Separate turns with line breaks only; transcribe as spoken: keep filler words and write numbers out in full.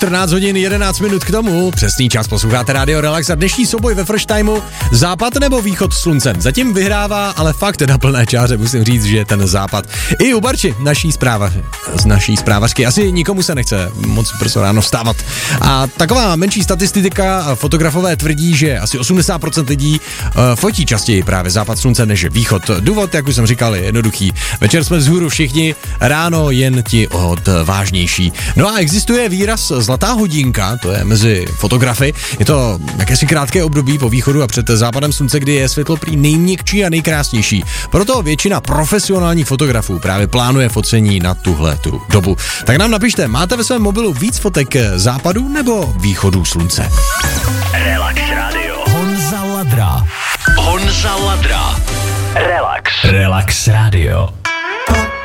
čtrnáct hodin jedenáct minut k tomu. Přesný čas, posloucháte Radio Relax a dnešní souboj ve Fresh Timeu. Západ nebo východ sluncem? Zatím vyhrává, ale fakt na plné čáře musím říct, že je ten západ. I u Barči, naší zpráva, z naší zprávařky. Asi nikomu se nechce moc brzo ráno vstávat. A taková menší statistika, fotografové tvrdí, že asi osmdesát procent lidí uh, fotí častěji právě západ slunce než východ. Důvod, jak už jsem říkal, je jednoduchý. Večer jsme vzhůru všichni, ráno jen ti odvážnější. No a existuje výraz zlatá hodinka, to je mezi fotografy. Je to jakési krátké období po východu a před západem slunce, kdy je světlo prý nejměkčí a nejkrásnější. Proto většina profesionálních fotografů právě plánuje focení na tuhle tu dobu. Tak nám napište, máte ve svém mobilu víc fotek západu nebo východu slunce?
Relax Radio. Honza Ladra. Honza Ladra. Relax. Relax Radio.